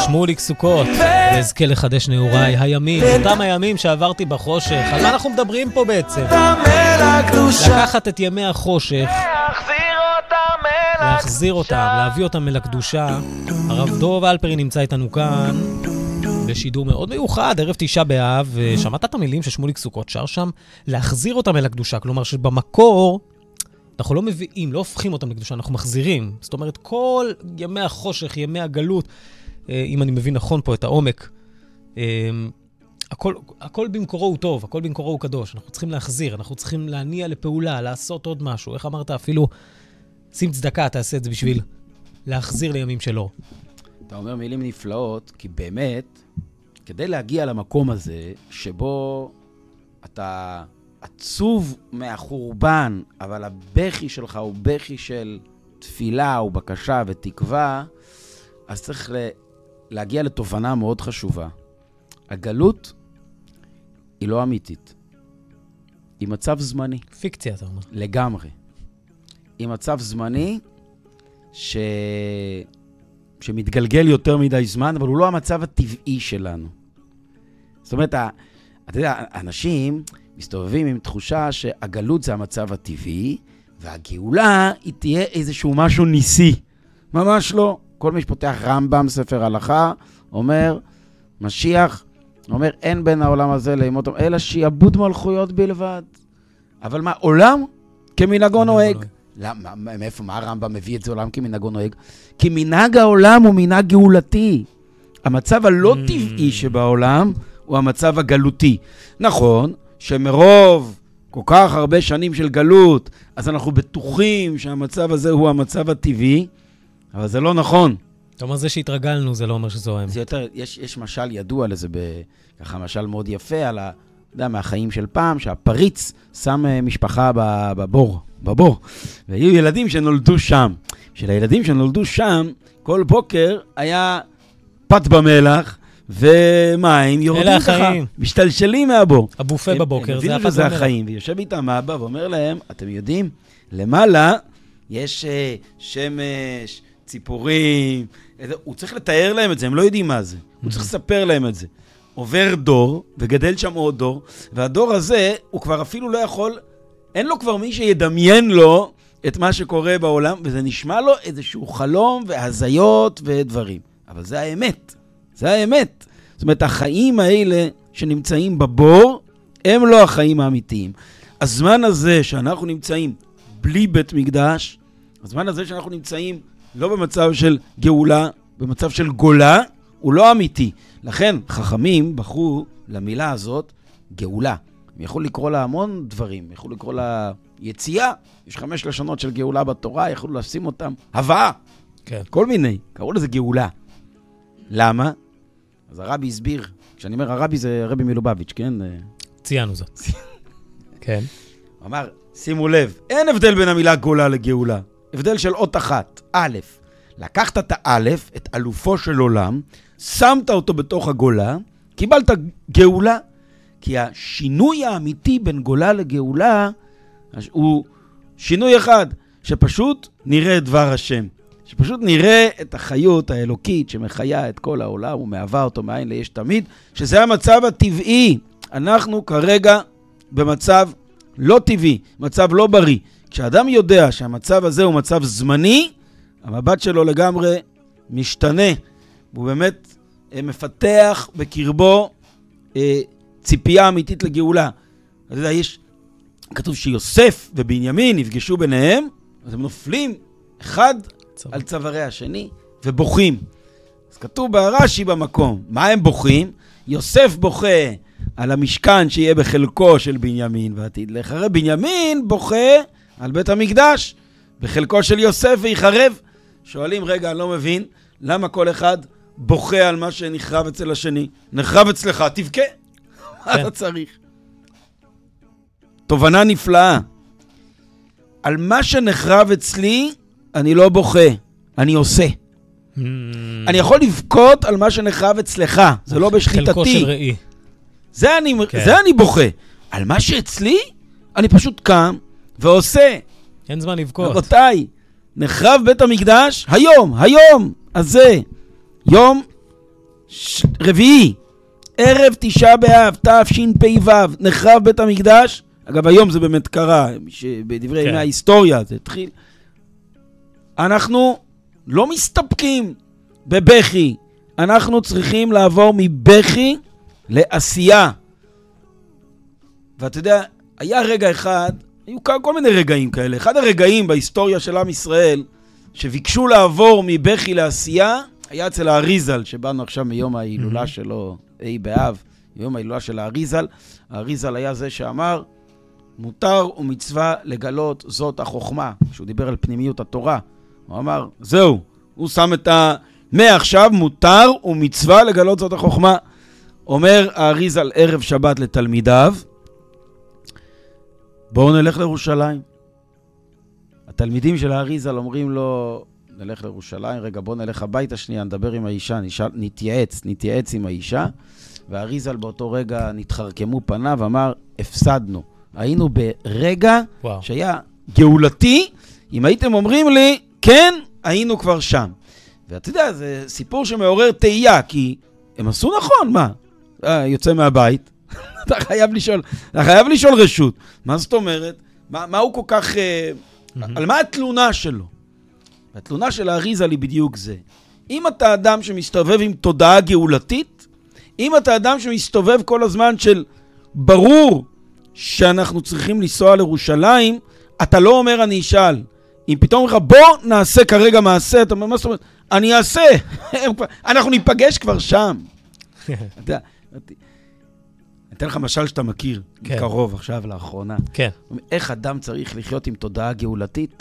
שמוליק סוכות, ואזכה לחדש נעוריי הימים, אותם הימים שעברתי בחושך. על מה אנחנו מדברים פה בעצם? לקחת את ימי החושך, להחזיר אותם, להביא אותם אל הקדושה. הרב דוב אלפרי נמצא איתנו כאן בשידור מאוד מיוחד, ערב תשעה באב, ושמעת את המילים ששמוליק סוכות שר שם? להחזיר אותם אל הקדושה, כלומר שבמקור אנחנו לא מביאים, לא הופכים אותם לקדושה, אנחנו מחזירים. זאת אומרת, כל ימי החושך, ימי הגלות, אם אני מבין נכון פה את העומק, הכל במקורו הוא טוב, הכל במקורו הוא קדוש. אנחנו צריכים להחזיר, אנחנו צריכים להניע לפעולה, לעשות עוד משהו. איך אמרת? אפילו שים צדקה, תעשה את זה בשביל להחזיר לימים שלו. אתה אומר מילים נפלאות, כי באמת, כדי להגיע למקום הזה, שבו אתה עצוב מהחורבן, אבל הבכי שלך הוא בכי של תפילה ובקשה ותקווה, אז צריך להגיע לתובנה מאוד חשובה. הגלות היא לא אמיתית. היא מצב זמני. פיקציה, אתה אומר. לגמרי. היא מצב זמני שמתגלגל יותר מדי זמן, אבל הוא לא המצב הטבעי שלנו. זאת אומרת, אתה יודע, אנשים מסתובבים עם תחושה שהגלות זה המצב הטבעי, והגאולה היא תהיה איזשהו משהו ניסי. ממש לא. כל מי שפותח רמב"ם, ספר הלכה, אומר, משיח, אומר, אין בין העולם הזה לימות, אלא שיעבוד מלכויות בלבד. אבל מה, עולם כמנהגו נוהג. למה, מאיפה, מה הרמב"ם מביא את זה עולם כמנהגו נוהג? כי מנהג העולם הוא מנהג גאולתי. המצב הלא טבעי שבעולם הוא המצב הגלותי. נכון, שמרוב כל כך הרבה שנים של גלות, אז אנחנו בטוחים שהמצב הזה הוא המצב הטבעי, אבל זה לא נכון. אתה אומר, זה שהתרגלנו, זה לא אומר שזו האמת. זה יותר, יש משל ידוע לזה, ככה משל מאוד יפה, על מהחיים של פעם, שהפריץ שם משפחה בבור, והיו ילדים שנולדו שם. של הילדים שנולדו שם, כל בוקר היה פת במלח, ומים יורדים ככה, משתלשלים מהבור. הבופה בבוקר, זה הפת במלח. זה החיים, ויושב איתם אבא ואומר להם, אתם יודעים, למעלה יש שמש, ציפורים, הוא צריך לתאר להם את זה, הם לא יודעים מה זה. הוא צריך לספר להם את זה. עובר דור, וגדל שם עוד דור, והדור הזה, הוא כבר אפילו לא יכול, אין לו כבר מי שידמיין לו את מה שקורה בעולם, וזה נשמע לו איזשהו חלום והזיות ודברים. אבל זה האמת. זה האמת. זאת אומרת, החיים האלה שנמצאים בבור, הם לא החיים האמיתיים. הזמן הזה שאנחנו נמצאים בלי בית מקדש, הזמן הזה שאנחנו נמצאים לא במצב של גאולה, במצב של גולה, הוא לא אמיתי. לכן חכמים בחרו למילה הזאת גאולה. הם יכולו לקרוא לה המון דברים, יכולו לקרוא לה יציאה, יש 5 לשונות של גאולה בתורה, יכולו לשים אותם, הבאה, כן. כל מיני, קראו לזה גאולה. למה? אז הרבי הסביר, כשאני אומר הרבי זה הרבי מלובביץ', כן? ציינו זאת. כן. הוא אמר, שימו לב, אין הבדל בין המילה גאולה לגאולה, הבדל של אות אחת, א', לקחת את האלף, את אלופו של עולם, שמת אותו בתוך הגולה, קיבלת גאולה, כי השינוי האמיתי בין גולה לגאולה, הוא שינוי אחד, שפשוט נראה את דבר השם, שפשוט נראה את החיות האלוקית שמחיה את כל העולם ומהווה אותו מאין ליש תמיד, שזה המצב הטבעי. אנחנו כרגע במצב לא טבעי, מצב לא בריא. כשאדם יודע שהמצב הזה הוא מצב זמני, המבט שלו לגמרי משתנה, והוא באמת מפתח בקרבו ציפייה אמיתית לגאולה. אתה יודע, כתוב שיוסף ובנימין נפגשו ביניהם, אז הם נופלים אחד על צווארי השני ובוכים. אז כתוב ברש"י במקום, מה הם בוכים? יוסף בוכה על המשכן שיהיה בחלקו של בנימין ועתיד לחרב. בנימין בוכה על בית המקדש בחלקו של יוסף ויחרב. שואלים, רגע, אני לא מבין, למה כל אחד בוכה על מה שנחרב אצל השני? נחרב אצלך, תבכה. מה אתה צריך? תובנה נפלאה. על מה שנחרב אצלי, אני לא בוכה, אני עושה. אני יכול לבכות על מה שנחרב אצלך, זה לא בשליטתי. חלקו של ראי. זה אני בוכה. על מה שאצלי, אני פשוט קם ועושה. אין זמן לבכות. רבותיי, נחרב בית המקדש היום הזה. יום רביעי, ערב תשעה באב, תשפ"ו, נחרב בית המקדש. אגב, היום זה באמת קרה, בדברי ימי ההיסטוריה זה התחיל. אנחנו לא מסתפקים בבכי, אנחנו צריכים לעבור מבכי לעשייה. ואתה יודע, היה רגע אחד, היו כל מיני רגעים כאלה. אחד הרגעים בהיסטוריה של עם ישראל, שביקשו לעבור מבכי לעשייה, היה אצל האריזל, שבאנו עכשיו מיום ההילולה שלו, באב, יום ההילולה של האריזל. האריזל היה זה שאמר, מותר ומצווה לגלות זאת החוכמה. כשהוא דיבר על פנימיות התורה, הוא אמר, זהו, הוא שם את מעכשיו מותר ומצווה לגלות זאת החוכמה. אומר האריזל ערב שבת לתלמידיו, בואו נלך לירושלים. התלמידים של האריזל אומרים לו, נלך לירושלים, רגע בואו נלך הביתה שנייה, נדבר עם האישה, נתייעץ עם האישה, והאריזל באותו רגע נתחרקמו פניו, אמר, הפסדנו. היינו ברגע שהיה גאולתי, אם הייתם אומרים לי, כן, היינו כבר שם. ואתה יודע, זה סיפור שמעורר תהייה, כי הם עשו נכון, מה? יוצא מהבית, אתה חייב לשאול רשות. מה זאת אומרת? מה הוא כל כך... על מה התלונה שלו? התלונה של האריזל היא בדיוק זה. אם אתה אדם שמסתובב עם תודעה גאולתית, אם אתה אדם שמסתובב כל הזמן של ברור שאנחנו צריכים לנסוע לירושלים, אתה לא אומר אני אשאל. אם פתאום לך בוא נעשה כרגע מעשה, אתה אומר מה זאת אומרת? אני אעשה. אנחנו ניפגש כבר שם. אתה... אתן לך משל שאתה מכיר, קרוב עכשיו לאחרונה. כן. איך אדם צריך לחיות עם תודעה גאולתית?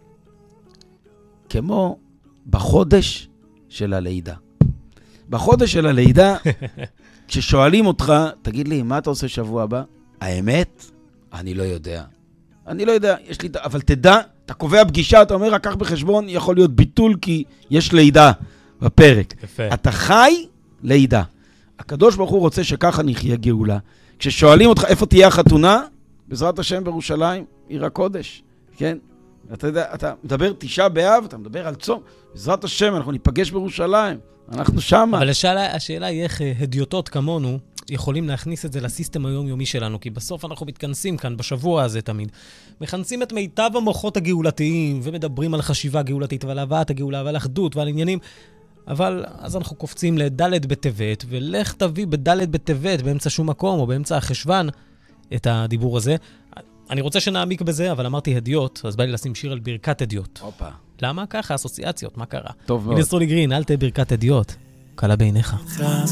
כמו בחודש של הלידה. בחודש של הלידה, כששואלים אותך, תגיד לי, מה אתה עושה שבוע הבא? האמת? אני לא יודע. אני לא יודע, יש לי... אבל תדע, אתה קובע פגישה, אתה אומר, רק כך בחשבון, יכול להיות ביטול, כי יש לידה בפרק. יפה. אתה חי לידה. הקדוש ברוך הוא רוצה שככה נחיה גאולה. כששואלים אותך איפה תהיה החתונה, בעזרת השם בירושלים, עיר הקודש, כן? אתה יודע, אתה מדבר תשעה באב, אתה מדבר על צום, בעזרת השם אנחנו ניפגש בירושלים, אנחנו שמה. אבל השאלה היא איך הדיוטות כמונו יכולים להכניס את זה לסיסטם היומיומי שלנו, כי בסוף אנחנו מתכנסים כאן בשבוע הזה תמיד, מכנסים את מיטב המוחות הגאולתיים, ומדברים על חשיבה גאולתית ועל הבאת הגאולה ועל אחדות ועל עניינים, אבל אז אנחנו קופצים לדלת בטבת, ולך תביא בדלת בטבת באמצע שום מקום או באמצע החשבן את הדיבור הזה. אני רוצה שנעמיק בזה, אבל אמרתי הדיוט, אז בא לי לשים שיר על ברכת הדיוט. אופה. למה ככה? אסוציאציות, מה קרה? טוב מאוד. הנה סטרולי גרין, אל תהיה ברכת הדיוט. קלה בעיניך.